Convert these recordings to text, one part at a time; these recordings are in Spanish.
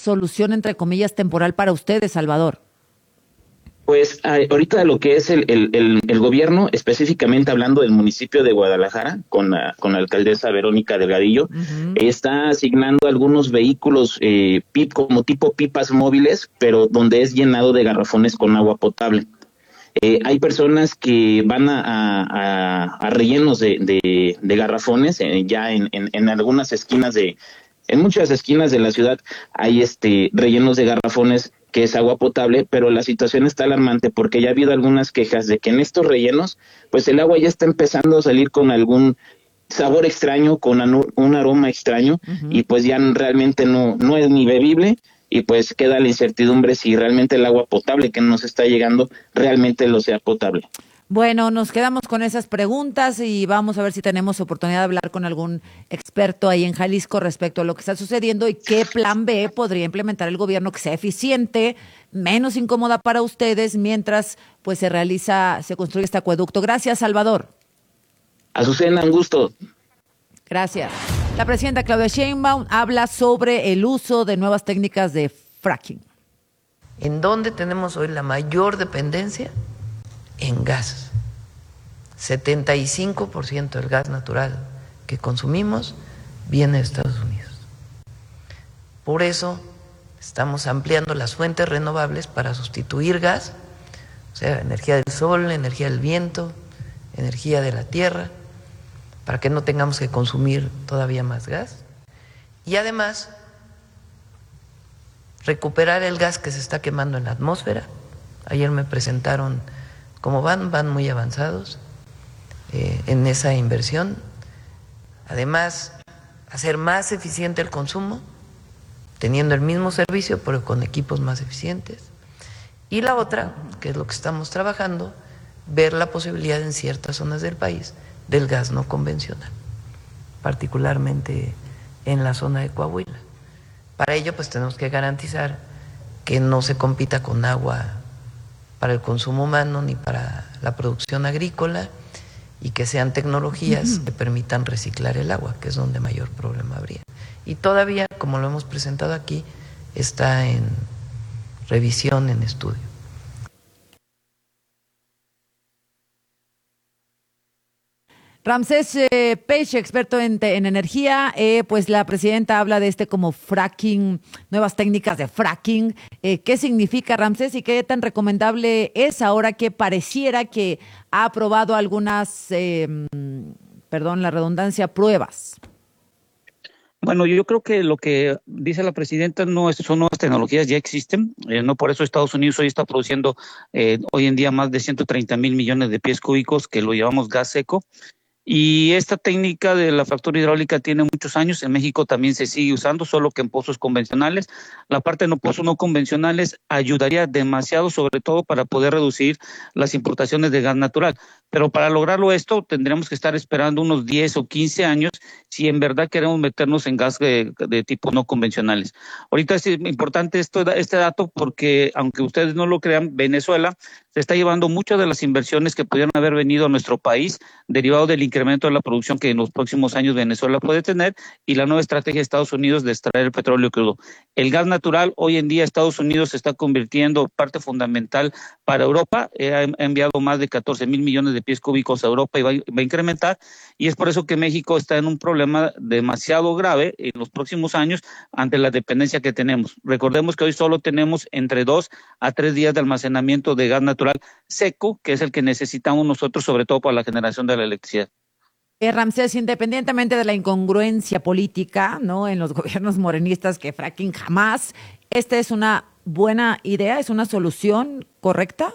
solución, entre comillas, temporal para ustedes, Salvador? Pues ahorita lo que es el gobierno, específicamente hablando del municipio de Guadalajara, con la alcaldesa Verónica Delgadillo, está asignando algunos vehículos como tipo pipas móviles, pero donde es llenado de garrafones con agua potable. Hay personas que van a rellenos de garrafones, ya en algunas esquinas en muchas esquinas de la ciudad hay rellenos de garrafones que es agua potable, pero la situación está alarmante porque ya ha habido algunas quejas de que en estos rellenos, pues el agua ya está empezando a salir con algún sabor extraño, con un aroma extraño, y pues ya realmente no es ni bebible, y pues queda la incertidumbre si realmente el agua potable que nos está llegando realmente lo sea potable. Bueno, nos quedamos con esas preguntas y vamos a ver si tenemos oportunidad de hablar con algún experto ahí en Jalisco respecto a lo que está sucediendo y qué plan B podría implementar el gobierno que sea eficiente, menos incómoda para ustedes, mientras pues se construye este acueducto. Gracias, Salvador. Azucena, un gusto. Gracias. La presidenta Claudia Sheinbaum habla sobre el uso de nuevas técnicas de fracking. ¿En dónde tenemos hoy la mayor dependencia? En gas. 75% del gas natural que consumimos viene de Estados Unidos. Por eso estamos ampliando las fuentes renovables para sustituir gas, o sea, energía del sol, energía del viento, energía de la tierra, para que no tengamos que consumir todavía más gas. Y además, recuperar el gas que se está quemando en la atmósfera. Ayer me presentaron cómo van muy avanzados en esa inversión. Además, hacer más eficiente el consumo, teniendo el mismo servicio, pero con equipos más eficientes. Y la otra, que es lo que estamos trabajando, ver la posibilidad en ciertas zonas del país del gas no convencional, particularmente en la zona de Coahuila. Para ello, pues tenemos que garantizar que no se compita con agua para el consumo humano ni para la producción agrícola, y que sean tecnologías que permitan reciclar el agua, que es donde mayor problema habría. Y todavía, como lo hemos presentado aquí, está en revisión, en estudio. Ramsés Peixe, experto en energía, pues la presidenta habla de como fracking, nuevas técnicas de fracking. ¿Qué significa, Ramsés, y qué tan recomendable es ahora que pareciera que ha aprobado algunas, perdón la redundancia, pruebas? Bueno, yo creo que lo que dice la presidenta son nuevas tecnologías, ya existen, no por eso Estados Unidos hoy está produciendo hoy en día más de 130,000 millones de pies cúbicos, que lo llamamos gas seco. Y esta técnica de la fractura hidráulica tiene muchos años. En México también se sigue usando, solo que en pozos convencionales. La parte de los pozos no convencionales ayudaría demasiado, sobre todo para poder reducir las importaciones de gas natural. Pero para lograrlo esto tendríamos que estar esperando unos 10 o 15 años si en verdad queremos meternos en gas de tipo no convencionales. Ahorita es importante este dato porque, aunque ustedes no lo crean, Venezuela se está llevando muchas de las inversiones que pudieran haber venido a nuestro país derivado del incremento de la producción que en los próximos años Venezuela puede tener, y la nueva estrategia de Estados Unidos de extraer el petróleo crudo. El gas natural, hoy en día Estados Unidos se está convirtiendo en parte fundamental para Europa. Ha enviado más de 14,000 millones de pies cúbicos a Europa y va a incrementar, y es por eso que México está en un problema demasiado grave en los próximos años ante la dependencia que tenemos. Recordemos que hoy solo tenemos entre 2 a 3 días de almacenamiento de gas natural seco, que es el que necesitamos nosotros, sobre todo para la generación de la electricidad. Ramsés, independientemente de la incongruencia política, ¿no?, en los gobiernos morenistas, que fracking jamás, ¿esta es una buena idea? ¿Es una solución correcta?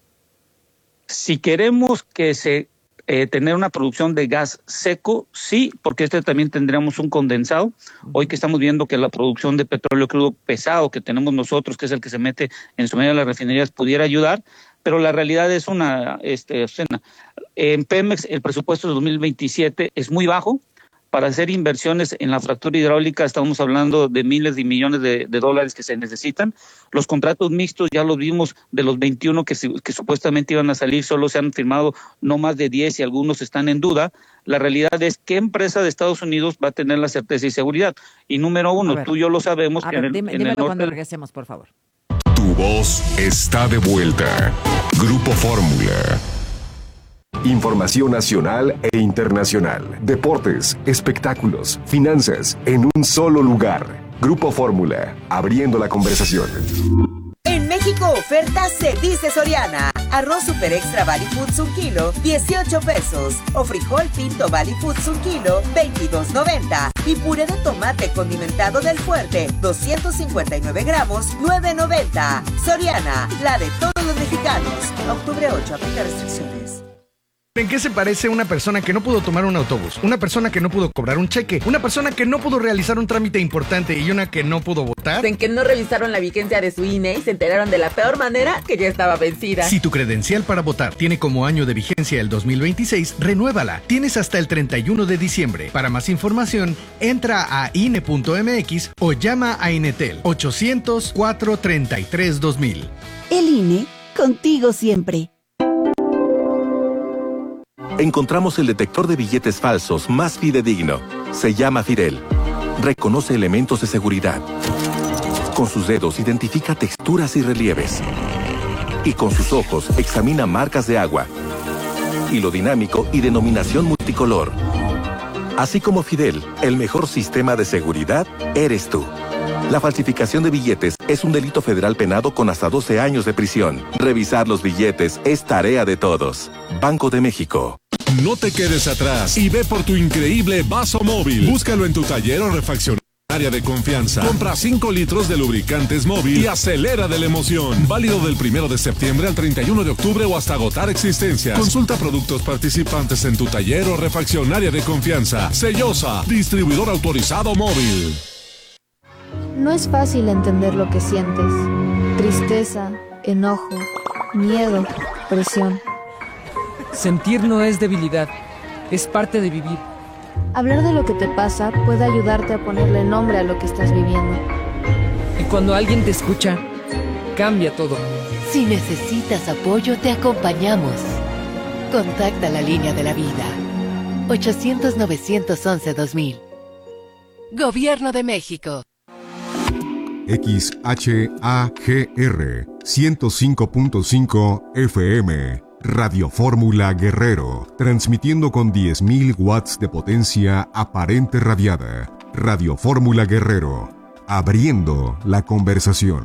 Si queremos que tener una producción de gas seco, sí, porque también tendríamos un condensado. Hoy que estamos viendo que la producción de petróleo crudo pesado que tenemos nosotros, que es el que se mete en su medio de las refinerías, pudiera ayudar, pero la realidad es una escena. En Pemex el presupuesto de 2027 es muy bajo. para hacer inversiones en la fractura hidráulica estamos hablando de miles de millones de dólares que se necesitan. Los contratos mixtos ya los vimos, de los 21 que supuestamente iban a salir, solo se han firmado no más de 10 y algunos están en duda. La realidad es qué empresa de Estados Unidos va a tener la certeza y seguridad. Y número uno, tú y yo lo sabemos. Dímelo cuando regresemos, por favor. Tu voz está de vuelta. Grupo Fórmula. Información nacional e internacional, deportes, espectáculos, finanzas, en un solo lugar. Grupo Fórmula, abriendo la conversación. En México, oferta se dice Soriana. Arroz Super Extra Valley Foods 1 kilo, 18 pesos. O frijol Pinto Valley Foods 1 kilo, 22.90. Y puré de tomate condimentado del Fuerte, 259 gramos, 9.90. Soriana, la de todos los mexicanos. Octubre 8, aplica restricciones. ¿En qué se parece una persona que no pudo tomar un autobús? Una persona que no pudo cobrar un cheque, una persona que no pudo realizar un trámite importante y una que no pudo votar. En que no revisaron la vigencia de su INE y se enteraron de la peor manera que ya estaba vencida. Si tu credencial para votar tiene como año de vigencia el 2026, renuévala. Tienes hasta el 31 de diciembre. Para más información, entra a INE.mx o llama a Inetel 800-433-2000. El INE, contigo siempre. Encontramos el detector de billetes falsos más fidedigno. Se llama Fidel. Reconoce elementos de seguridad. Con sus dedos identifica texturas y relieves. Y con sus ojos examina marcas de agua, hilo dinámico y denominación multicolor. Así como Fidel, el mejor sistema de seguridad eres tú. La falsificación de billetes es un delito federal penado con hasta 12 años de prisión. Revisar los billetes es tarea de todos. Banco de México. No te quedes atrás y ve por tu increíble vaso móvil. Búscalo en tu taller o refaccionaria de confianza. Compra 5 litros de lubricantes móvil y acelera de la emoción. Válido del 1 de septiembre al 31 de octubre o hasta agotar existencias. Consulta productos participantes en tu taller o refaccionaria de confianza. Sellosa, distribuidor autorizado móvil. No es fácil entender lo que sientes. Tristeza, enojo, miedo, presión. Sentir no es debilidad, es parte de vivir. Hablar de lo que te pasa puede ayudarte a ponerle nombre a lo que estás viviendo. Y cuando alguien te escucha, cambia todo. Si necesitas apoyo, te acompañamos. Contacta la línea de la vida. 800-911-2000. Gobierno de México. XHAGR 105.5 FM. Radio Fórmula Guerrero, transmitiendo con 10.000 watts de potencia aparente radiada. Radio Fórmula Guerrero, abriendo la conversación.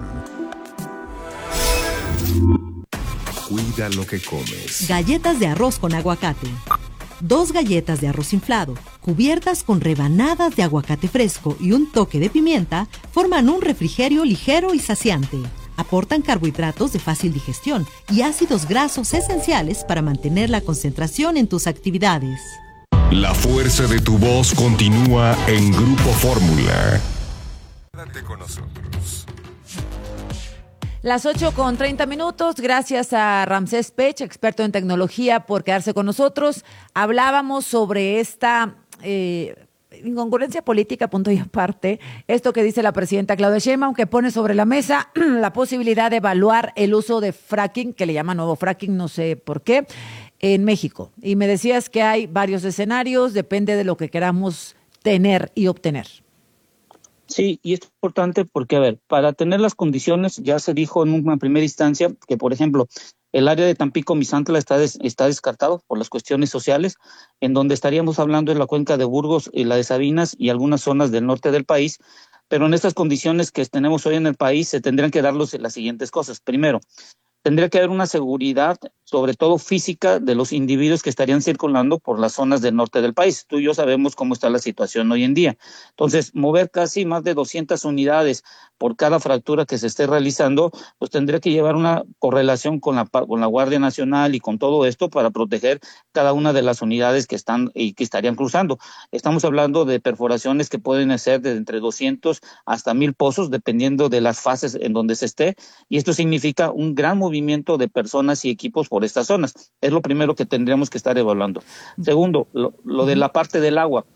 Cuida lo que comes. Galletas de arroz con aguacate. 2 galletas de arroz inflado, cubiertas con rebanadas de aguacate fresco y un toque de pimienta, forman un refrigerio ligero y saciante. Aportan carbohidratos de fácil digestión y ácidos grasos esenciales para mantener la concentración en tus actividades. La fuerza de tu voz continúa en Grupo Fórmula. Quédate con nosotros. Las 8:30. Gracias a Ramsés Pech, experto en tecnología, por quedarse con nosotros. Hablábamos sobre esta incongruencia política, punto y aparte, esto que dice la presidenta Claudia Sheinbaum, que pone sobre la mesa la posibilidad de evaluar el uso de fracking, que le llama nuevo fracking, no sé por qué, en México. Y me decías que hay varios escenarios, depende de lo que queramos tener y obtener. Sí, y es importante porque, a ver, para tener las condiciones, ya se dijo en una primera instancia que, por ejemplo, el área de Tampico-Misantla está descartado por las cuestiones sociales, en donde estaríamos hablando de la cuenca de Burgos y la de Sabinas y algunas zonas del norte del país, pero en estas condiciones que tenemos hoy en el país se tendrían que darlos las siguientes cosas. Primero, tendría que haber una seguridad, sobre todo física, de los individuos que estarían circulando por las zonas del norte del país. Tú y yo sabemos cómo está la situación hoy en día. Entonces, mover casi más de 200 unidades por cada fractura que se esté realizando, pues tendría que llevar una correlación con la Guardia Nacional y con todo esto para proteger cada una de las unidades que están y que estarían cruzando. Estamos hablando de perforaciones que pueden ser de entre 200 hasta 1,000 pozos, dependiendo de las fases en donde se esté, y esto significa un gran movimiento de personas y equipos por estas zonas. Es lo primero que tendríamos que estar evaluando. Segundo, lo de la parte del agua.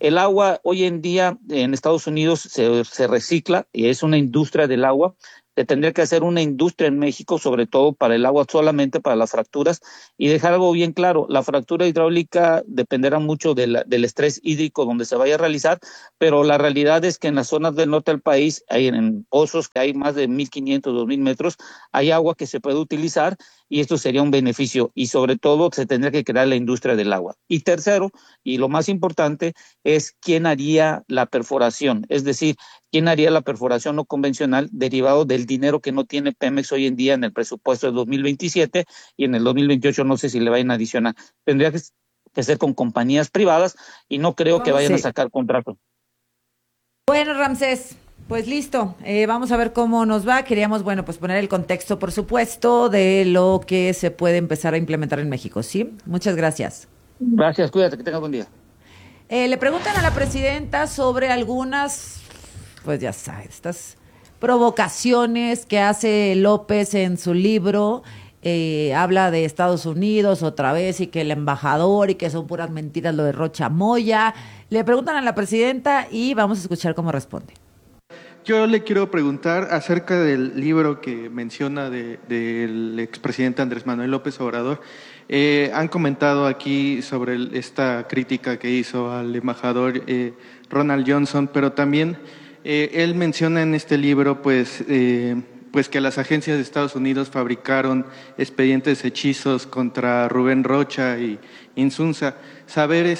El agua hoy en día en Estados Unidos se recicla y es una industria del agua. Se tendría que hacer una industria en México, sobre todo para el agua, solamente para las fracturas, y dejar algo bien claro: la fractura hidráulica dependerá mucho del estrés hídrico donde se vaya a realizar, pero la realidad es que en las zonas del norte del país, hay en pozos que hay más de 1.500, 2.000 metros, hay agua que se puede utilizar, y esto sería un beneficio, y sobre todo se tendría que crear la industria del agua. Y tercero, y lo más importante, es quién haría la perforación, es decir, quién haría la perforación no convencional derivado del dinero que no tiene Pemex hoy en día en el presupuesto de 2027, y en el 2028 no sé si le vayan a adicionar. Tendría que ser con compañías privadas, y no creo que vayan a sacar contrato. Bueno, Ramsés, pues listo, vamos a ver cómo nos va. Queríamos, pues poner el contexto, por supuesto, de lo que se puede empezar a implementar en México, ¿sí? Muchas gracias. Gracias, cuídate, que tengas buen día. Le preguntan a la presidenta sobre algunas, pues ya sabes, estas provocaciones que hace López en su libro. Habla de Estados Unidos otra vez, y que el embajador, y que son puras mentiras lo de Rocha Moya. Le preguntan a la presidenta y vamos a escuchar cómo responde. Yo le quiero preguntar acerca del libro que menciona del expresidente Andrés Manuel López Obrador. Han comentado aquí sobre esta crítica que hizo al embajador Ronald Johnson, pero también él menciona en este libro pues que las agencias de Estados Unidos fabricaron expedientes hechizos contra Rubén Rocha y Insunza. Saber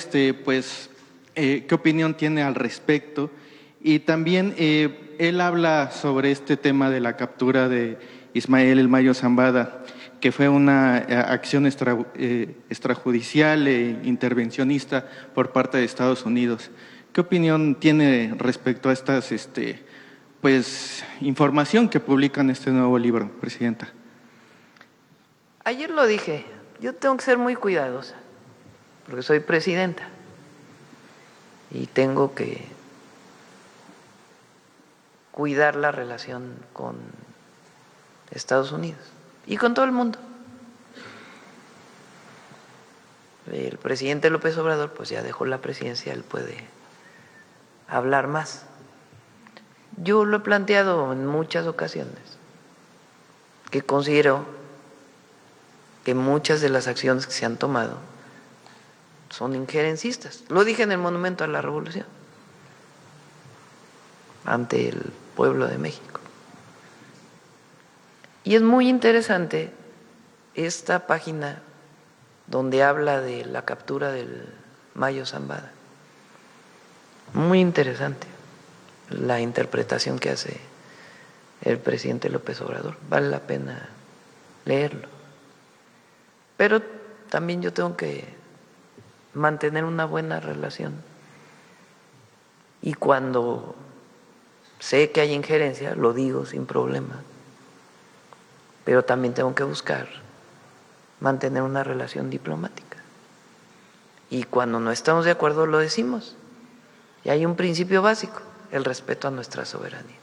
qué opinión tiene al respecto. Y también él habla sobre este tema de la captura de Ismael El Mayo Zambada, que fue una acción extrajudicial e intervencionista por parte de Estados Unidos. ¿Qué opinión tiene respecto a estas información que publica en este nuevo libro, Presidenta? Ayer lo dije, yo tengo que ser muy cuidadosa, porque soy presidenta y tengo que cuidar la relación con Estados Unidos y con todo el mundo. El presidente López Obrador pues ya dejó la presidencia, él puede hablar más. Yo lo he planteado en muchas ocasiones, que considero que muchas de las acciones que se han tomado son injerencistas. Lo dije en el Monumento a la Revolución, ante el pueblo de México. Y es muy interesante esta página donde habla de la captura del Mayo Zambada. Muy interesante la interpretación que hace el presidente López Obrador. Vale la pena leerlo. Pero también yo tengo que mantener una buena relación. Y cuando sé que hay injerencia, lo digo sin problema, pero también tengo que buscar mantener una relación diplomática. Y cuando no estamos de acuerdo, lo decimos. Y hay un principio básico, el respeto a nuestra soberanía.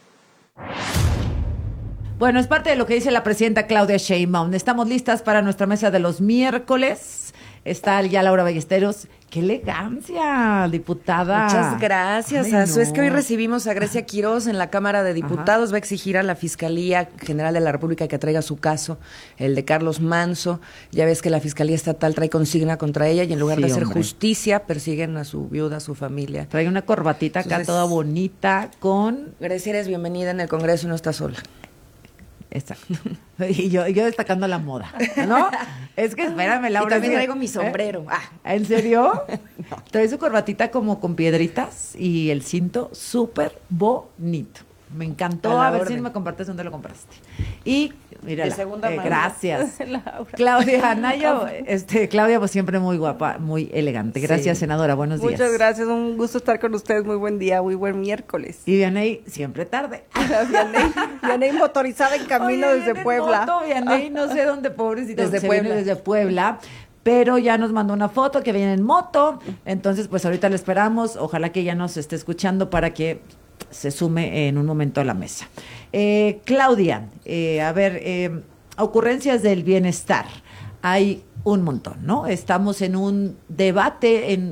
Bueno, es parte de lo que dice la presidenta Claudia Sheinbaum. Estamos listas para nuestra mesa de los miércoles. Está ya Laura Ballesteros. ¡Qué elegancia, diputada! Muchas gracias, Ay, Azu. no. Es que hoy recibimos a Grecia Quiroz en la Cámara de Diputados. Va a exigir a la Fiscalía General de la República que traiga su caso, el de Carlos Manso. Ya ves que la Fiscalía Estatal trae consigna contra ella y en lugar de hacer justicia, persiguen a su viuda, a su familia. Trae una corbatita acá. Entonces, toda bonita con... Grecia, eres bienvenida en el Congreso y no estás sola. Exacto. Y yo destacando la moda, ¿no? Es que espérame, Laura. Y también traigo mi sombrero. ¿En serio? No. Trae su corbatita como con piedritas y el cinto súper bonito. Me encantó. A ver si me compartes dónde lo compraste. Y mírala. De segunda mano. Gracias. Claudia Anaya, Claudia, pues siempre muy guapa, muy elegante. Gracias, senadora. Buenos días. Muchas gracias. Un gusto estar con ustedes. Muy buen día, muy buen miércoles. Y Vianey, siempre tarde. Vianey motorizada en camino. Oye, desde Puebla. Vianey, no sé dónde, pobrecita. Desde Puebla. Desde Puebla. Pero ya nos mandó una foto que viene en moto. Entonces, pues ahorita le esperamos. Ojalá que ella nos esté escuchando para que se sume en un momento a la mesa. Claudia, ocurrencias del bienestar. Hay un montón, ¿no? Estamos en un debate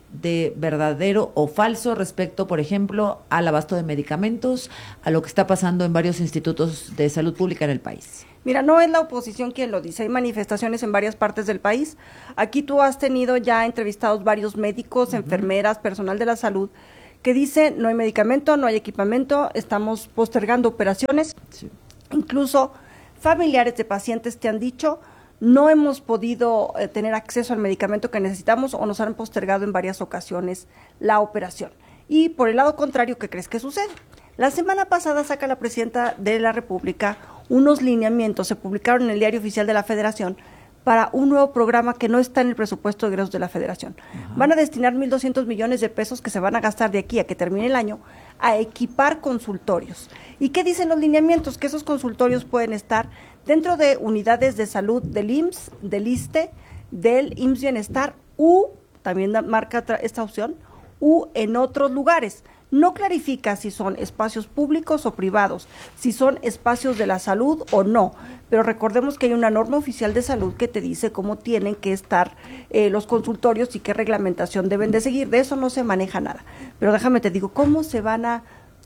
de verdadero o falso respecto, por ejemplo, al abasto de medicamentos, a lo que está pasando en varios institutos de salud pública en el país? Mira, no es la oposición quien lo dice, hay manifestaciones en varias partes del país. Aquí tú has tenido ya entrevistados varios médicos, enfermeras, personal de la salud, que dice no hay medicamento, no hay equipamiento, estamos postergando operaciones. Sí. Incluso familiares de pacientes te han dicho no hemos podido tener acceso al medicamento que necesitamos o nos han postergado en varias ocasiones la operación. Y por el lado contrario, ¿qué crees que sucede? La semana pasada saca la presidenta de la República unos lineamientos, se publicaron en el Diario Oficial de la Federación, para un nuevo programa que no está en el presupuesto de egresos de la Federación. Ajá. Van a destinar 1.200 millones de pesos que se van a gastar de aquí a que termine el año a equipar consultorios. ¿Y qué dicen los lineamientos? Que esos consultorios pueden estar dentro de unidades de salud del IMSS, del ISSSTE, del IMSS Bienestar, u, también marca esta opción, u en otros lugares. No clarifica si son espacios públicos o privados, si son espacios de la salud o no, pero recordemos que hay una norma oficial de salud que te dice cómo tienen que estar los consultorios y qué reglamentación deben de seguir. De eso no se maneja nada, pero déjame te digo, ¿cómo se van a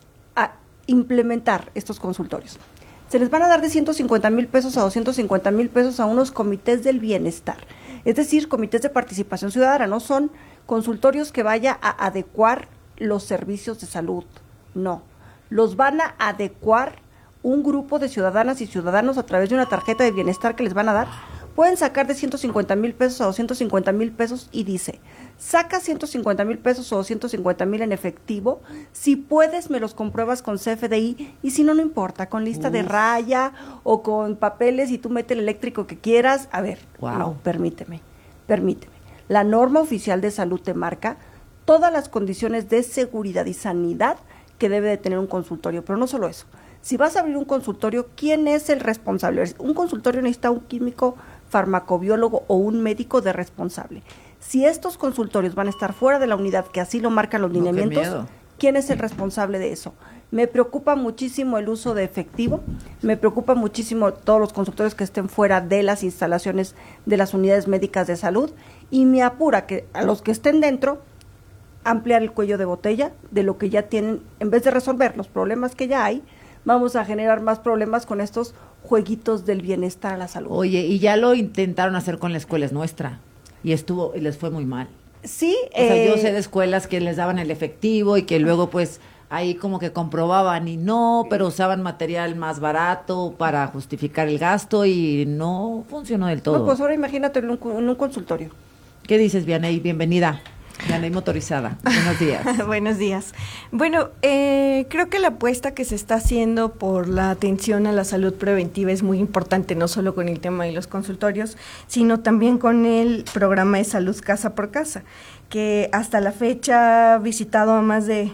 implementar estos consultorios? Se les van a dar de 150,000 pesos a 250,000 pesos a unos comités del bienestar, es decir, comités de participación ciudadana. No son consultorios que vaya a adecuar los servicios de salud, no, los van a adecuar un grupo de ciudadanas y ciudadanos a través de una tarjeta de bienestar que les van a dar. Pueden sacar de 150,000 pesos a 250,000 pesos y dice, saca 150,000 pesos o 250,000 en efectivo, si puedes me los compruebas con CFDI y si no, no importa, con lista de raya o con papeles y tú mete el eléctrico que quieras. A ver, no, permíteme, la norma oficial de salud te marca todas las condiciones de seguridad y sanidad que debe de tener un consultorio, pero no solo eso. Si vas a abrir un consultorio, ¿quién es el responsable? Un consultorio necesita un químico, farmacobiólogo o un médico de responsable. Si estos consultorios van a estar fuera de la unidad, que así lo marcan los lineamientos, ¿quién es el responsable de eso? Me preocupa muchísimo el uso de efectivo, me preocupa muchísimo todos los consultorios que estén fuera de las instalaciones de las unidades médicas de salud y me apura que a los que estén dentro ampliar el cuello de botella de lo que ya tienen. En vez de resolver los problemas que ya hay, vamos a generar más problemas con estos jueguitos del bienestar a la salud. Oye, y ya lo intentaron hacer con la escuela es nuestra y les fue muy mal. Sí. O sea, yo sé de escuelas que les daban el efectivo y que luego pues ahí como que comprobaban y no, pero usaban material más barato para justificar el gasto y no funcionó del todo. No, pues ahora imagínate en un consultorio. ¿Qué dices, Vianey? Bienvenida. Vianey Motorizada. Buenos días. Buenos días. Bueno, creo que la apuesta que se está haciendo por la atención a la salud preventiva es muy importante, no solo con el tema de los consultorios, sino también con el programa de salud casa por casa, que hasta la fecha ha visitado a más de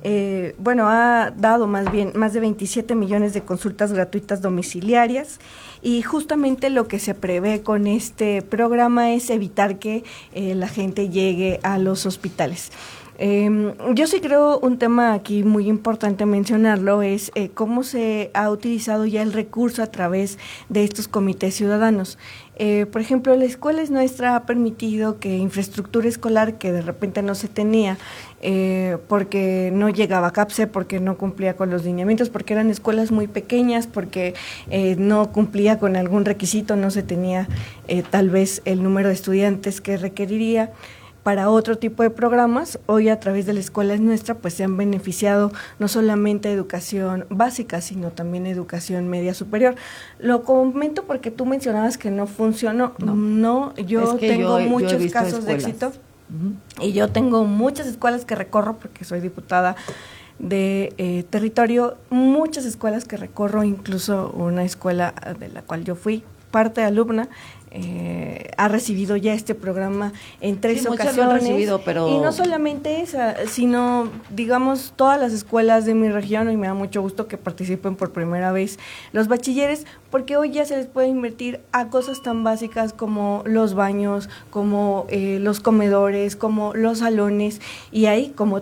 ha dado más de 27 millones de consultas gratuitas domiciliarias y justamente lo que se prevé con este programa es evitar que la gente llegue a los hospitales. Yo sí creo un tema aquí muy importante mencionarlo es cómo se ha utilizado ya el recurso a través de estos comités ciudadanos. Por ejemplo, la escuela es nuestra ha permitido que infraestructura escolar que de repente no se tenía porque no llegaba a CAPSE, porque no cumplía con los lineamientos, porque eran escuelas muy pequeñas, porque no cumplía con algún requisito, no se tenía tal vez el número de estudiantes que requeriría para otro tipo de programas. Hoy a través de la escuela es nuestra, pues se han beneficiado no solamente educación básica, sino también educación media superior. Lo comento porque tú mencionabas que no funcionó. No, yo tengo muchos casos de éxito y yo tengo muchas escuelas que recorro porque soy diputada de territorio, muchas escuelas que recorro, incluso una escuela de la cual yo fui parte de alumna, ha recibido ya este programa en 3 ocasiones. Lo han recibido, pero... Y no solamente esa, sino, digamos, todas las escuelas de mi región, y me da mucho gusto que participen por primera vez los bachilleres, porque hoy ya se les puede invertir a cosas tan básicas como los baños, como los comedores, como los salones, y ahí como todo.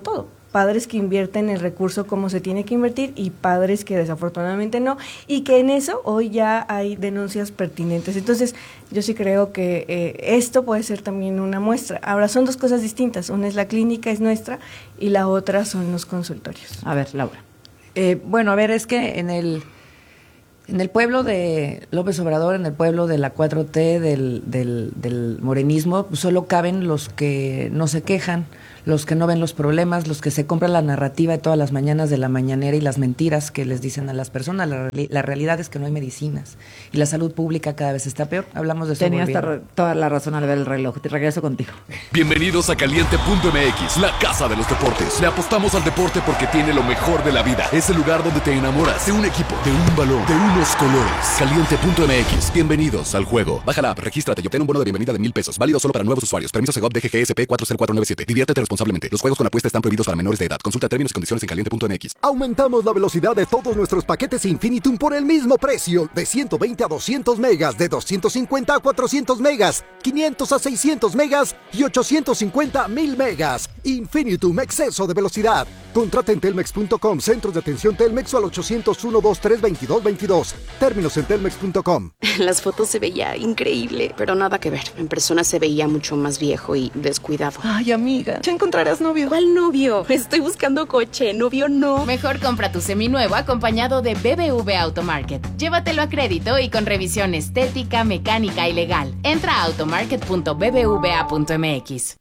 padres que invierten el recurso como se tiene que invertir y padres que desafortunadamente no, y que en eso hoy ya hay denuncias pertinentes. Entonces, yo sí creo que esto puede ser también una muestra. Ahora, son dos cosas distintas. Una es la clínica, es nuestra, y la otra son los consultorios. A ver, Laura. Bueno, a ver, es que en el pueblo de López Obrador, en el pueblo de la 4T, del morenismo, solo caben los que no se quejan, los que no ven los problemas, los que se compran la narrativa de todas las mañanas de la mañanera y las mentiras que les dicen a las personas. La realidad es que no hay medicinas y la salud pública cada vez está peor. Hablamos de eso. Tenías toda la razón al ver el reloj. Te regreso contigo. Bienvenidos a Caliente.mx, la casa de los deportes. Le apostamos al deporte porque tiene lo mejor de la vida. Es el lugar donde te enamoras de un equipo, de un balón, de unos colores. Caliente.mx. Bienvenidos al juego. Baja la app, regístrate y obtén un bono de bienvenida de $1,000. Válido solo para nuevos usuarios. Permiso Segov DGGSP 40497. Diviértete responsablemente. Los juegos con apuesta están prohibidos para menores de edad. Consulta términos y condiciones en Caliente.mx. Aumentamos la velocidad de todos nuestros paquetes Infinitum por el mismo precio. De 120 a 200 megas, de 250 a 400 megas, 500 a 600 megas y 850 a 1000 megas. Infinitum, exceso de velocidad. Contrata en telmex.com, centros de atención Telmex o al 800-123-2222. Términos en telmex.com. En las fotos se veía increíble, pero nada que ver. En persona se veía mucho más viejo y descuidado. Ay, amiga, ya encontrarás novio. ¿Cuál novio? Estoy buscando coche, novio no. Mejor compra tu seminuevo acompañado de BBV Automarket. Llévatelo a crédito y con revisión estética, mecánica y legal. Entra a automarket.bbva.mx.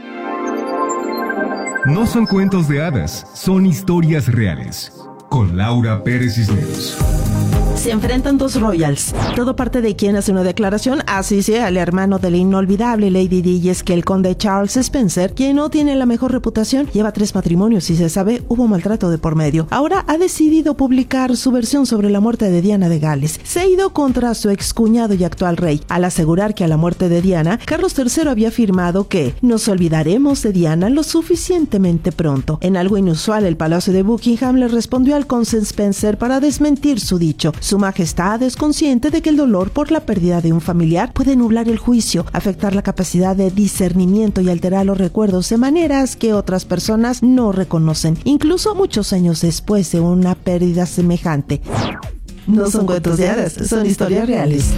No son cuentos de hadas, son historias reales. Con Laura Pérez Cisneros. Se enfrentan dos royals. Todo parte de quien hace una declaración, así sea el hermano de la inolvidable Lady Di, y es que el conde Charles Spencer, quien no tiene la mejor reputación, lleva 3 matrimonios y se sabe hubo maltrato de por medio. Ahora ha decidido publicar su versión sobre la muerte de Diana de Gales. Se ha ido contra su excuñado y actual rey, al asegurar que a la muerte de Diana, Carlos III había afirmado que nos olvidaremos de Diana lo suficientemente pronto. En algo inusual, el Palacio de Buckingham le respondió al conde Spencer para desmentir su dicho. Su Majestad es consciente de que el dolor por la pérdida de un familiar puede nublar el juicio, afectar la capacidad de discernimiento y alterar los recuerdos de maneras que otras personas no reconocen, incluso muchos años después de una pérdida semejante. No son cuentos de hadas, son historias reales.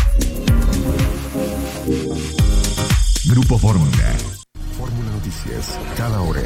Grupo Fórmula. Fórmula Noticias, cada hora.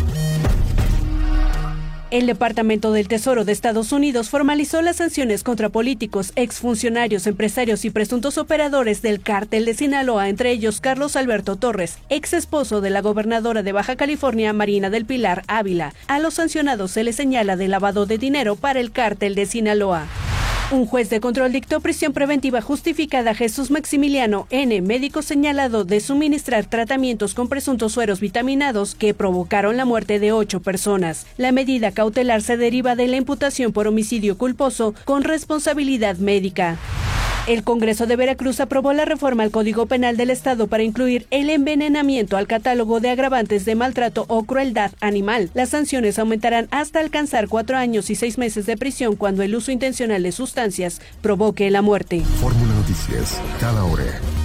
El Departamento del Tesoro de Estados Unidos formalizó las sanciones contra políticos, exfuncionarios, empresarios y presuntos operadores del cártel de Sinaloa, entre ellos Carlos Alberto Torres, ex esposo de la gobernadora de Baja California, Marina del Pilar Ávila. A los sancionados se les señala de lavado de dinero para el cártel de Sinaloa. Un juez de control dictó prisión preventiva justificada a Jesús Maximiliano N., médico señalado de suministrar tratamientos con presuntos sueros vitaminados que provocaron la muerte de 8 personas. La medida cautelar se deriva de la imputación por homicidio culposo con responsabilidad médica. El Congreso de Veracruz aprobó la reforma al Código Penal del Estado para incluir el envenenamiento al catálogo de agravantes de maltrato o crueldad animal. Las sanciones aumentarán hasta alcanzar 4 años y 6 meses de prisión cuando el uso intencional de sustancias provoque la muerte. Fórmula Noticias, cada hora.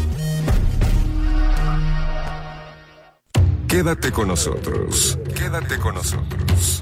Quédate con nosotros. Quédate con nosotros.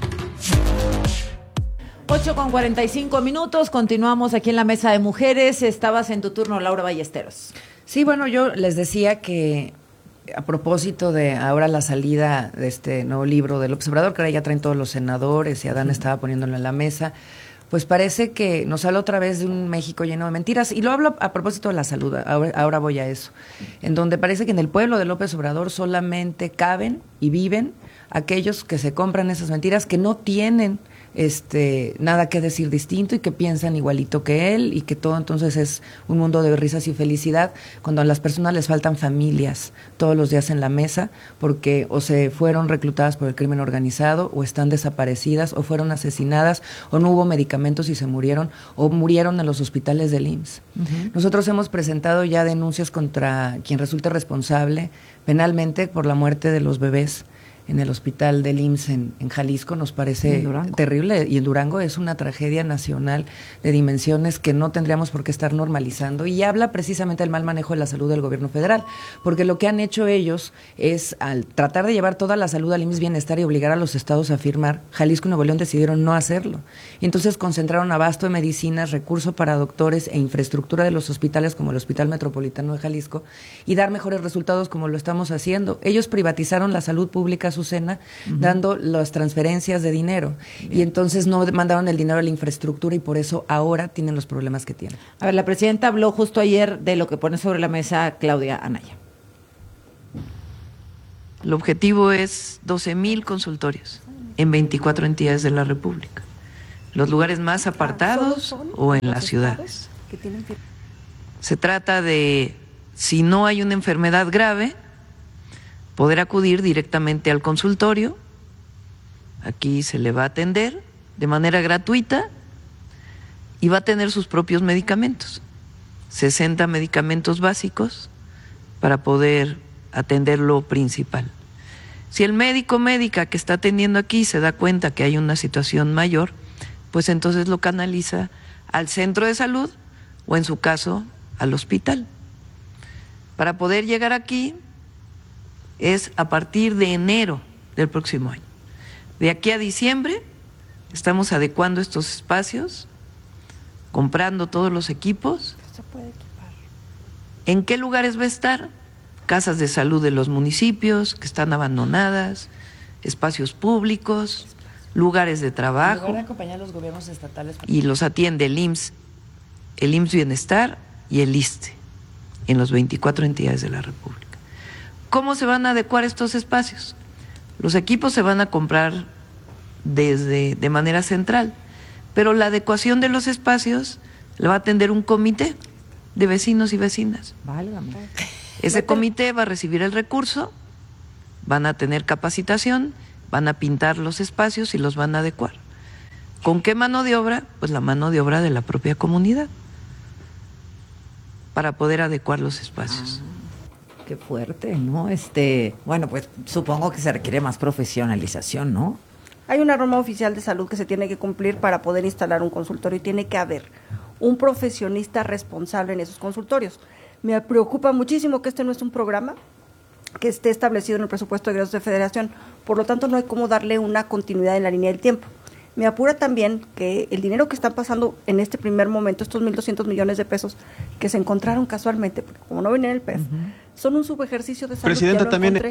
8:45, continuamos aquí en la mesa de mujeres. Estabas en tu turno, Laura Ballesteros. Sí, bueno, yo les decía que a propósito de ahora la salida de este nuevo libro de López Obrador, que ahora ya traen todos los senadores y Adán estaba poniéndolo en la mesa, pues parece que nos habla otra vez de un México lleno de mentiras. Y lo hablo a propósito de la salud, ahora voy a eso, en donde parece que en el pueblo de López Obrador solamente caben y viven aquellos que se compran esas mentiras, que no tienen nada que decir distinto y que piensan igualito que él, y que todo entonces es un mundo de risas y felicidad, cuando a las personas les faltan familias todos los días en la mesa, porque o se fueron reclutadas por el crimen organizado, o están desaparecidas, o fueron asesinadas, o no hubo medicamentos y se murieron, o murieron en los hospitales del IMSS. Uh-huh. Nosotros hemos presentado ya denuncias contra quien resulte responsable penalmente por la muerte de los bebés en el hospital del IMSS en Jalisco nos parece terrible, y en Durango es una tragedia nacional de dimensiones que no tendríamos por qué estar normalizando, y habla precisamente del mal manejo de la salud del gobierno federal, porque lo que han hecho ellos es, al tratar de llevar toda la salud al IMSS Bienestar y obligar a los estados a firmar, Jalisco y Nuevo León decidieron no hacerlo, y entonces concentraron abasto de medicinas, recursos para doctores e infraestructura de los hospitales como el Hospital Metropolitano de Jalisco, y dar mejores resultados como lo estamos haciendo. Ellos privatizaron la salud pública, Azucena, dando las transferencias de dinero. Bien. Y entonces no mandaron el dinero a la infraestructura, y por eso ahora tienen los problemas que tienen. A ver, la presidenta habló justo ayer de lo que pone sobre la mesa Claudia Anaya. El objetivo es 12,000 consultorios en 24 entidades de la República. Los lugares más apartados o en las ciudades. Se trata de, si no hay una enfermedad grave, poder acudir directamente al consultorio. Aquí se le va a atender de manera gratuita y va a tener sus propios medicamentos, 60 medicamentos básicos para poder atender lo principal. Si el médico o médica que está atendiendo aquí se da cuenta que hay una situación mayor, pues entonces lo canaliza al centro de salud o, en su caso, al hospital. Para poder llegar aquí es a partir de enero del próximo año. De aquí a diciembre estamos adecuando estos espacios, comprando todos los equipos. Se puede equipar. ¿En qué lugares va a estar? Casas de salud de los municipios que están abandonadas, espacios públicos, lugares de trabajo. En lugar de acompañar a los gobiernos estatales. Y los atiende el IMSS Bienestar y el ISSSTE en las 24 entidades de la República. ¿Cómo se van a adecuar estos espacios? Los equipos se van a comprar de manera central, pero la adecuación de los espacios la va a atender un comité de vecinos y vecinas. Válgame. Ese comité va a recibir el recurso, van a tener capacitación, van a pintar los espacios y los van a adecuar. ¿Con qué mano de obra? Pues la mano de obra de la propia comunidad, para poder adecuar los espacios. Qué fuerte, ¿no? Bueno, pues supongo que se requiere más profesionalización, ¿no? Hay una norma oficial de salud que se tiene que cumplir para poder instalar un consultorio, y tiene que haber un profesionista responsable en esos consultorios. Me preocupa muchísimo que este no es un programa que esté establecido en el presupuesto de egresos de Federación, por lo tanto no hay cómo darle una continuidad en la línea del tiempo. Me apura también que el dinero que están pasando en este primer momento, estos 1.200 millones de pesos que se encontraron casualmente, porque como no venía en el PEF, son un subejercicio de salud. Presidenta,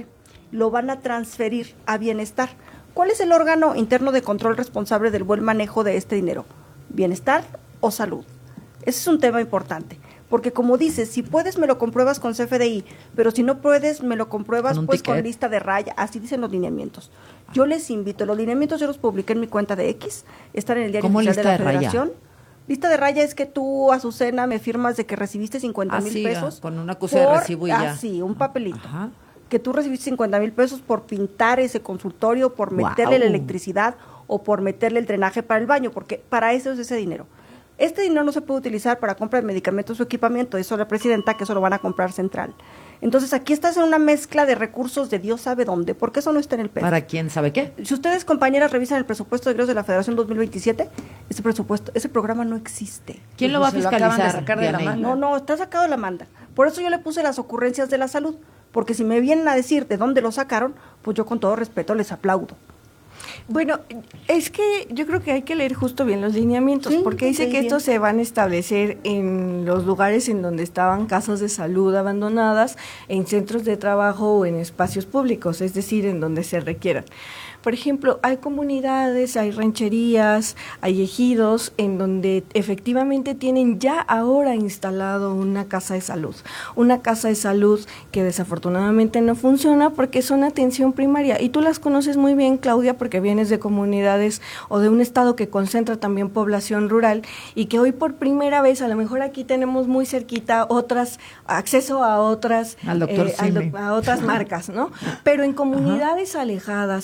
lo van a transferir a Bienestar. ¿Cuál es el órgano interno de control responsable del buen manejo de este dinero? ¿Bienestar o salud? Ese es un tema importante, porque como dices, si puedes me lo compruebas con CFDI, pero si no puedes me lo compruebas con lista de raya, así dicen los lineamientos. Yo les invito, los lineamientos yo los publiqué en mi cuenta de X, están en el diario oficial de la Federación. Raya? Lista de raya es que tú, Azucena, me firmas de que recibiste 50,000 pesos. Con una cosa de recibo y ya. Sí, un papelito. Ajá. Que tú recibiste 50,000 pesos por pintar ese consultorio, por meterle la electricidad o por meterle el drenaje para el baño, porque para eso es ese dinero. Este dinero no se puede utilizar para compra de medicamentos o equipamiento, eso la presidenta, que eso lo van a comprar central. Entonces aquí estás en una mezcla de recursos de Dios sabe dónde, porque eso no está en el PEF. ¿Para quién sabe qué? Si ustedes, compañeras, revisan el presupuesto de egresos de la Federación 2027, ese programa no existe. ¿Quién lo va a fiscalizar? No, está sacado de la manga. Por eso yo le puse las ocurrencias de la salud, porque si me vienen a decir de dónde lo sacaron, pues yo con todo respeto les aplaudo. Bueno, es que yo creo que hay que leer justo bien los lineamientos, porque dice que estos se van a establecer en los lugares en donde estaban casas de salud abandonadas, en centros de trabajo o en espacios públicos, es decir, en donde se requieran. Por ejemplo, hay comunidades, hay rancherías, hay ejidos en donde efectivamente tienen ya ahora instalado una casa de salud. Una casa de salud que desafortunadamente no funciona porque son atención primaria. Y tú las conoces muy bien, Claudia, porque vienes de comunidades o de un estado que concentra también población rural y que hoy por primera vez, a lo mejor aquí tenemos muy cerquita acceso a otras, a otras marcas, ¿no? Pero en comunidades alejadas, Azucena,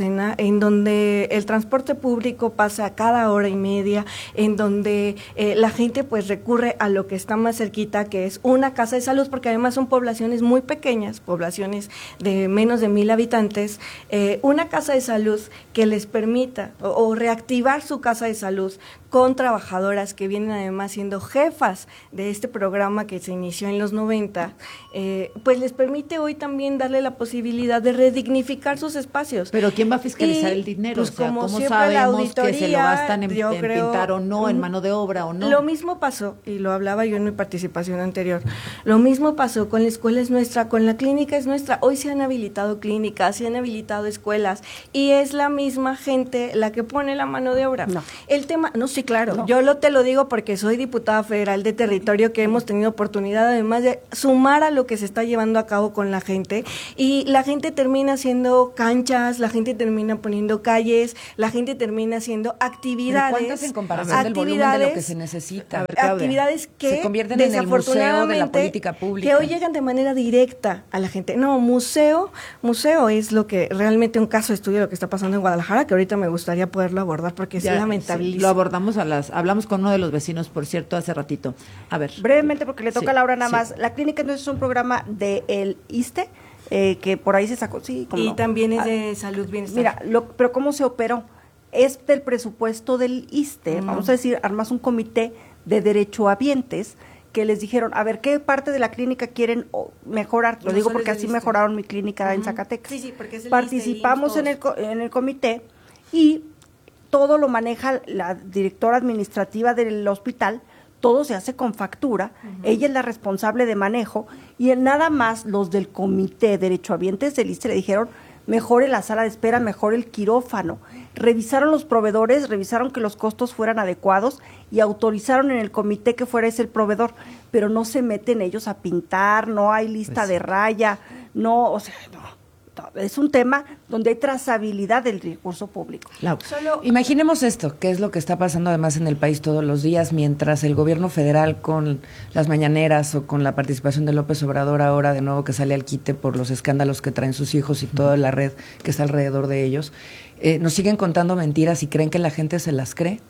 Azucena, en donde el transporte público pasa cada hora y media, en donde la gente pues recurre a lo que está más cerquita, que es una casa de salud, porque además son poblaciones muy pequeñas, poblaciones de menos de 1,000 habitantes, una casa de salud que les permita o reactivar su casa de salud con trabajadoras que vienen además siendo jefas de este programa que se inició en los 90, pues les permite hoy también darle la posibilidad de redignificar sus espacios. Pero ¿quién va a fiscalizar el dinero? Pues, o sea, como ¿cómo siempre, la sabemos que se lo gastan en creo, pintar o no, en mano de obra o no? Lo mismo pasó, y lo hablaba yo en mi participación anterior, lo mismo pasó con la escuela es nuestra, con la clínica es nuestra. Hoy se han habilitado clínicas, se han habilitado escuelas, y es la misma gente la que pone la mano de obra. No. El tema, no, sí, claro, yo te lo digo porque soy diputada federal de territorio, que hemos tenido oportunidad además de sumar a lo que se está llevando a cabo con la gente, y la gente termina haciendo canchas, la gente termina poniendo calles, la gente termina haciendo actividades. ¿Cuántas en comparación del volumen de lo que se necesita? Actividades que se convierten en el museo de la política pública. Que hoy llegan de manera directa a la gente. No, museo es lo que realmente un caso de estudio de lo que está pasando en Guadalajara, que ahorita me gustaría poderlo abordar porque Ya, es lamentable. Sí, lo abordamos hablamos con uno de los vecinos, por cierto, hace ratito. A ver. Brevemente, porque le toca a Laura nada sí. más. La clínica entonces es un programa del ISSSTE, que por ahí se sacó, sí. Y no. también es de salud, bienestar. Mira, pero ¿cómo se operó? Es del presupuesto del ISSSTE, vamos a decir, armas un comité de derechohabientes que les dijeron, a ver, ¿qué parte de la clínica quieren mejorar? Lo digo porque así mejoraron mi clínica en Zacatecas. Sí, porque es el Participamos en el comité y todo lo maneja la directora administrativa del hospital, todo se hace con factura, ella es la responsable de manejo, y nada más los del comité derechohabientes del ISSSTE le dijeron, mejore la sala de espera, mejore el quirófano. Revisaron los proveedores, revisaron que los costos fueran adecuados y autorizaron en el comité que fuera ese el proveedor, pero no se meten ellos a pintar, no hay lista de raya, no, o sea, no. Es un tema donde hay trazabilidad del recurso público. Solo imaginemos esto, que es lo que está pasando además en el país todos los días, mientras el gobierno federal con las mañaneras o con la participación de López Obrador ahora de nuevo que sale al quite por los escándalos que traen sus hijos y toda la red que está alrededor de ellos, nos siguen contando mentiras y creen que la gente se las cree.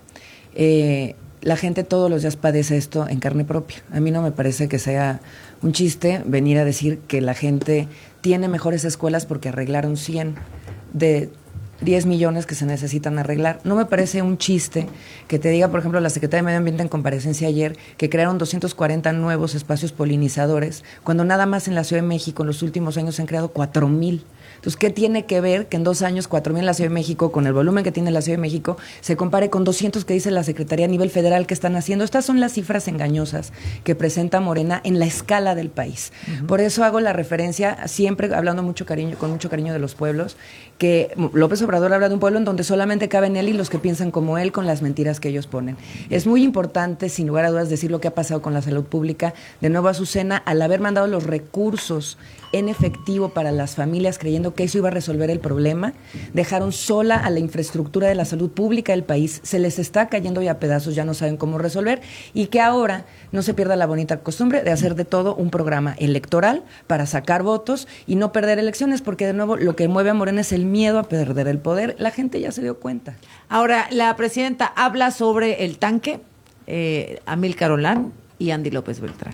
La gente todos los días padece esto en carne propia. A mí no me parece que sea un chiste venir a decir que la gente tiene mejores escuelas porque arreglaron 100 de 10 millones que se necesitan arreglar. No me parece un chiste que te diga, por ejemplo, la Secretaría de Medio Ambiente en comparecencia ayer, que crearon 240 nuevos espacios polinizadores, cuando nada más en la Ciudad de México en los últimos años se han creado 4,000. Entonces, ¿qué tiene que ver que en 2 años 4,000 en la Ciudad de México, con el volumen que tiene la Ciudad de México, se compare con 200 que dice la Secretaría a nivel federal que están haciendo? Estas son las cifras engañosas que presenta Morena en la escala del país. Por eso hago la referencia, siempre hablando con mucho cariño de los pueblos, que López Obrador habla de un pueblo en donde solamente caben él y los que piensan como él con las mentiras que ellos ponen. Es muy importante, sin lugar a dudas, decir lo que ha pasado con la salud pública. De nuevo, Azucena, al haber mandado los recursos en efectivo para las familias creyendo que eso iba a resolver el problema, dejaron sola a la infraestructura de la salud pública del país, se les está cayendo ya a pedazos, ya no saben cómo resolver, y que ahora no se pierda la bonita costumbre de hacer de todo un programa electoral para sacar votos y no perder elecciones, porque de nuevo lo que mueve a Morena es el miedo a perder el poder. La gente ya se dio cuenta. Ahora, la presidenta habla sobre el tanque, Amílcar Olán y Andy López Beltrán.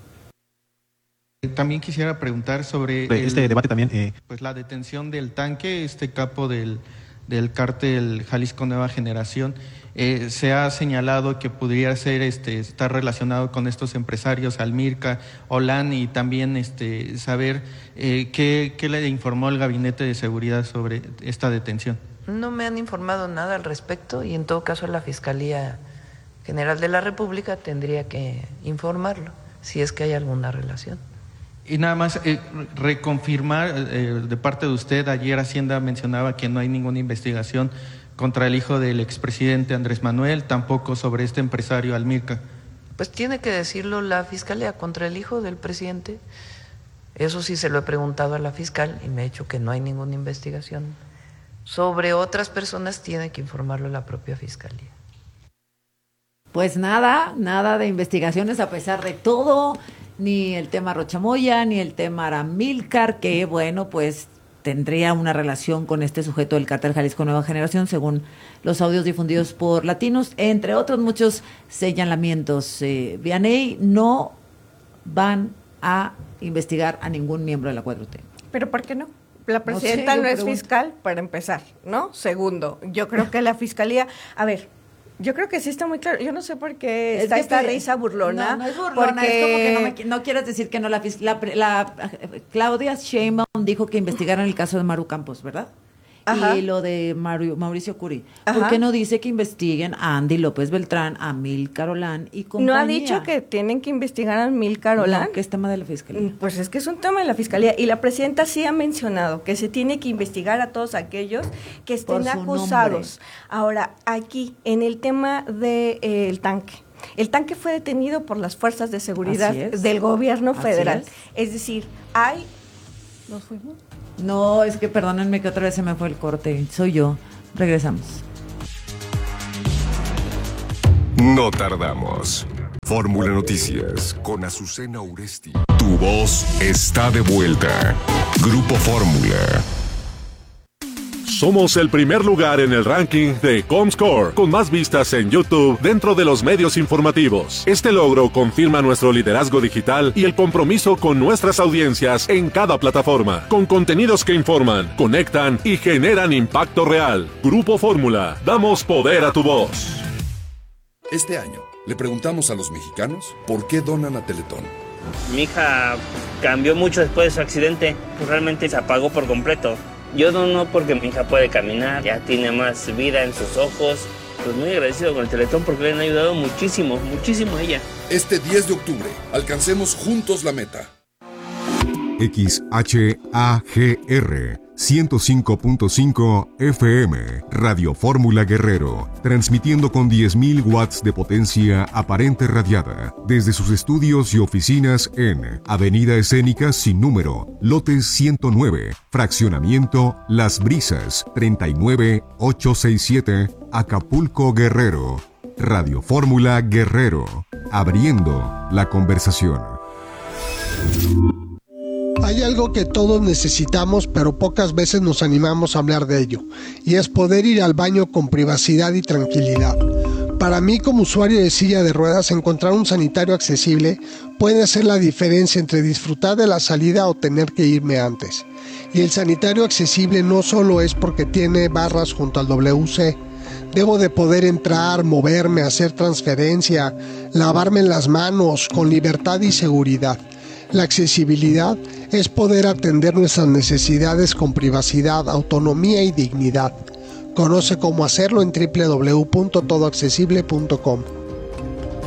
También quisiera preguntar sobre este debate también. Pues la detención del tanque, este capo del cártel Jalisco Nueva Generación. Se ha señalado que podría ser estar relacionado con estos empresarios, Amílcar Olán, y también saber qué le informó el Gabinete de Seguridad sobre esta detención. No me han informado nada al respecto y en todo caso la Fiscalía General de la República tendría que informarlo si es que hay alguna relación. Y nada más reconfirmar de parte de usted, ayer Hacienda mencionaba que no hay ninguna investigación contra el hijo del expresidente Andrés Manuel, tampoco sobre este empresario Amílcar. Pues tiene que decirlo la Fiscalía contra el hijo del presidente. Eso sí se lo he preguntado a la fiscal y me ha dicho que no hay ninguna investigación. Sobre otras personas tiene que informarlo la propia Fiscalía. Pues nada de investigaciones a pesar de todo, ni el tema Rochamoya, ni el tema Amílcar, que bueno, pues tendría una relación con este sujeto del Cártel Jalisco Nueva Generación, según los audios difundidos por Latinos, entre otros muchos señalamientos. Vianey, no van a investigar a ningún miembro de la 4T. ¿Pero por qué no? La presidenta no es fiscal, para empezar, ¿no? Segundo, yo creo que la fiscalía... A ver, yo creo que sí está muy claro. Yo no sé por qué está esta risa burlona. No es burlona, porque... es como que no quieras decir que no. La Claudia Sheinbaum dijo que investigaran el caso de Maru Campos, ¿verdad? Ajá. Y lo de Mauricio Curi. Ajá. ¿Por qué no dice que investiguen a Andy López Beltrán, a Amílcar Olán y compañía? ¿No ha dicho que tienen que investigar a Amílcar Olán? No, que es tema de la fiscalía. Pues es que es un tema de la fiscalía. Y la presidenta sí ha mencionado que se tiene que investigar a todos aquellos que estén acusados. Nombre. Ahora, aquí, en el tema del tanque. El tanque fue detenido por las fuerzas de seguridad del gobierno federal. Es decir, ¿nos fuimos? No, es que perdónenme que otra vez se me fue el corte. Soy yo. Regresamos. No tardamos. Fórmula Noticias con Azucena Uresti. Tu voz está de vuelta. Grupo Fórmula. Somos el primer lugar en el ranking de Comscore, con más vistas en YouTube dentro de los medios informativos. Este logro confirma nuestro liderazgo digital y el compromiso con nuestras audiencias en cada plataforma, con contenidos que informan, conectan y generan impacto real. Grupo Fórmula, damos poder a tu voz. Este año, le preguntamos a los mexicanos por qué donan a Teletón. Mi hija cambió mucho después de su accidente, pues realmente se apagó por completo. Yo dono porque mi hija puede caminar, ya tiene más vida en sus ojos. Pues muy agradecido con el Teletón porque le han ayudado muchísimo, muchísimo a ella. Este 10 de octubre, alcancemos juntos la meta. XHAGR 105.5 FM, Radio Fórmula Guerrero, transmitiendo con 10.000 watts de potencia aparente radiada, desde sus estudios y oficinas en Avenida Escénica sin número, lote 109, fraccionamiento Las Brisas, 39867, Acapulco, Guerrero. Radio Fórmula Guerrero, abriendo la conversación. Hay algo que todos necesitamos, pero pocas veces nos animamos a hablar de ello, y es poder ir al baño con privacidad y tranquilidad. Para mí, como usuario de silla de ruedas, encontrar un sanitario accesible puede hacer la diferencia entre disfrutar de la salida o tener que irme antes. Y el sanitario accesible no solo es porque tiene barras junto al WC. Debo de poder entrar, moverme, hacer transferencia, lavarme las manos con libertad y seguridad. La accesibilidad es poder atender nuestras necesidades con privacidad, autonomía y dignidad. Conoce cómo hacerlo en www.todoaccesible.com.